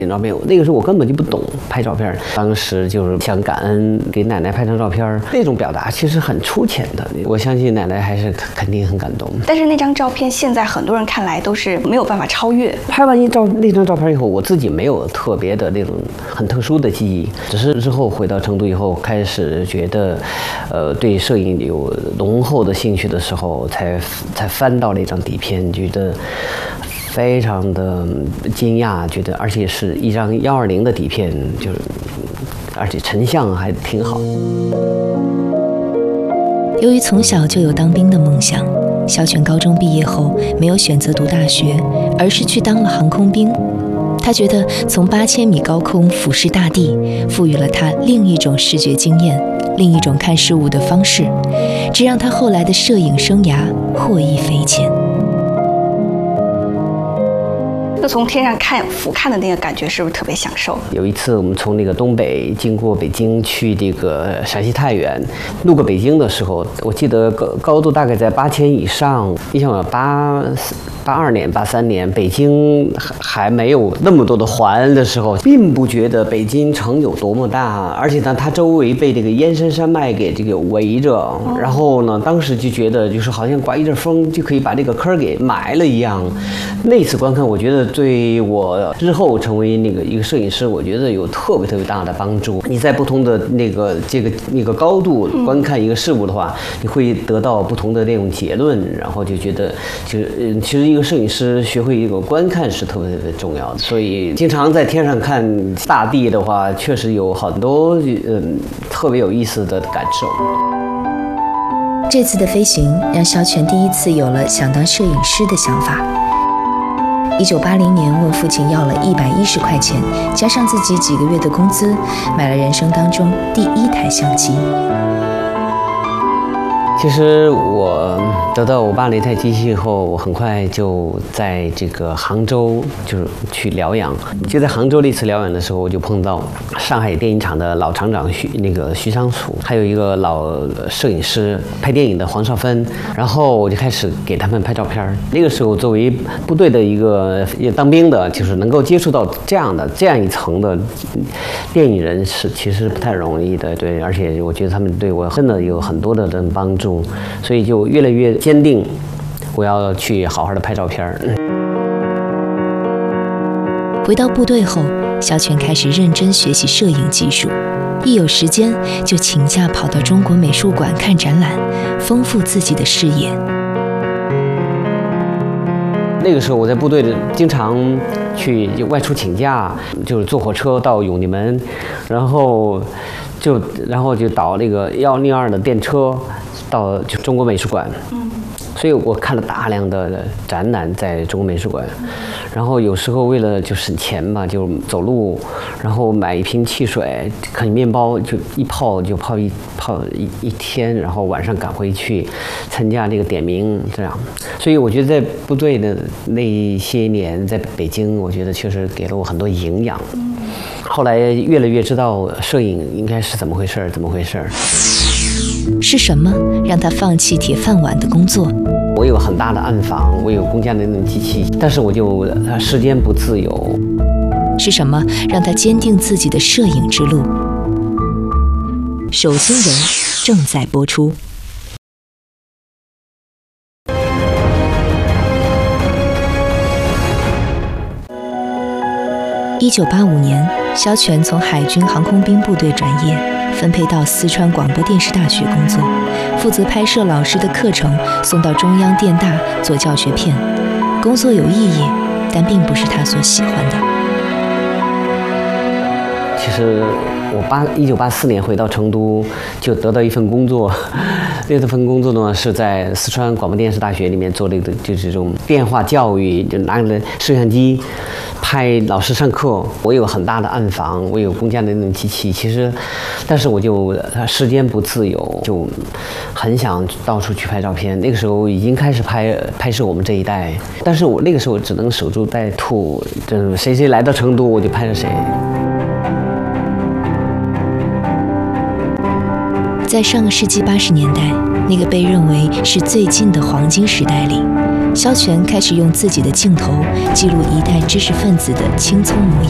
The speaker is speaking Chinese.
照片，那个时候我根本就不懂拍照片，当时就是想感恩，给奶奶拍张照片，那种表达其实很粗浅的。我相信奶奶还是肯定很感动。 但是那张照片现在很多人看来都是没有办法超越。 拍完那张照片以后，我自己没有特别的那种很特殊的记忆，只是之后回到成都以后，开始觉得，对摄影有浓厚的兴趣的时候，才翻到那张底片，觉得非常的惊讶，觉得而且是一张120的底片，就是而且成像还挺好。 由于从小就有当兵的梦想，肖全高中毕业后没有选择读大学，而是去当了航空兵。他觉得从8000米高空俯视大地，赋予了他另一种视觉经验，另一种看事物的方式，这让他后来的摄影生涯获益匪浅。 就从天上俯瞰的那个感觉，是不是特别享受？ 有一次我们从那个东北经过北京去这个陕西太原，路过北京的时候，我记得高度大概在8000以上。你想82年、83年，北京还没有那么多的环的时候，并不觉得北京城有多么大，而且呢，它周围被这个燕山山脉给这个围着。然后呢，当时就觉得就是好像刮一阵风就可以把这个坑给埋了一样。那次观看，我觉得对我日后成为一个摄影师，我觉得有特别大的帮助。你在不同的那个高度观看一个事物的话，你会得到不同的那种结论，然后就觉得其实一个摄影师学会一个观看是特别重要的。所以经常在天上看大地的话，确实有很多特别有意思的感受。 这次的飞行让肖全第一次有了想当摄影师的想法。1980年问父亲要了110块钱，加上自己几个月的工资，买了人生当中第1台相机。 其实我得到我爸那台机器以后，我很快就在这个杭州就是去疗养。就在杭州那次疗养的时候，我就碰到上海电影厂的老厂长徐昌楚，还有一个老摄影师拍电影的黄少芬，然后我就开始给他们拍照片。那个时候作为部队的一个也当兵的，就是能够接触到这样一层的电影人是其实不太容易的，对，而且我觉得他们对我真的有很多的帮助。所以就越来越坚定，我要去好好的拍照片。 回到部队后，肖全开始认真学习摄影技术，一有时间就请假跑到中国美术馆看展览，丰富自己的视野。 那个时候我在部队经常去外出请假，就是坐火车到永定门，然后就倒那个102的电车到中国美术馆。所以我看了大量的展览在中国美术馆，然后有时候为了就省钱嘛，就走路，然后买一瓶汽水，啃面包，就一泡一天，然后晚上赶回去参加这个点名，这样。所以我觉得在部队的那些年，在北京，我觉得确实给了我很多营养。后来越来越知道摄影应该是怎么回事。 是什么让他放弃铁饭碗的工作？ 我有很大的暗房，我有公家的那种机器，但是我就时间不自由。 是什么让他坚定自己的摄影之路？手心人正在播出。1985年，肖全从海军航空兵部队转业，分配到四川广播电视大学工作，负责拍摄老师的课程，送到中央电大做教学片。工作有意义，但并不是他所喜欢的。 其实我1984年回到成都，就得到一份工作。那份工作呢，是在四川广播电视大学里面做就是这种电话教育，就拿着摄像机拍老师上课。我有很大的暗房，我有公家的那种机器，但是我就时间不自由，就很想到处去拍照片。那个时候已经开始拍摄我们这一代，但是我那个时候只能守株待兔，就是谁来到成都我就拍着谁。 在上个世纪80年代，那个被认为是最近的黄金时代里，肖全开始用自己的镜头记录一代知识分子的青葱模